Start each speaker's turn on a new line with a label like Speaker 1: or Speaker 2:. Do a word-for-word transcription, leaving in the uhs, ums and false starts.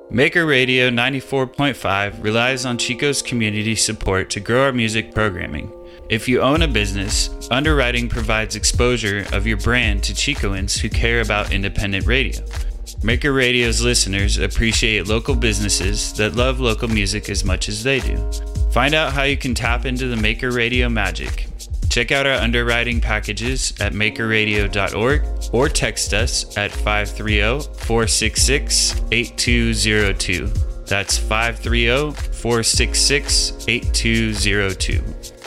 Speaker 1: Maker Radio ninety-four point five relies on Chico's community support to grow our music programming. If you own a business, underwriting provides exposure of your brand to Chicoans who care about independent radio. Maker Radio's listeners appreciate local businesses that love local music as much as they do. Find out how you can tap into the Maker Radio magic. Check out our underwriting packages at maker radio dot org or text us at five three zero, four six six, eight two zero two. That's five three zero, four six six, eight two zero two.